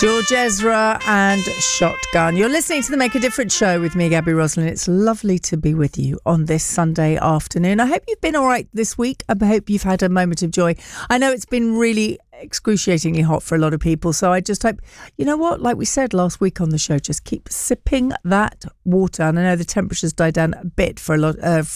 George Ezra and Shotgun. You're listening to the Make a Difference show with me, Gabby Roslin. It's lovely to be with you on this Sunday afternoon. I hope you've been all right this week. I hope you've had a moment of joy. I know it's been really excruciatingly hot for a lot of people, so I just hope, you know what, like we said last week on the show, just keep sipping that water. And I know the temperatures died down a bit for a lot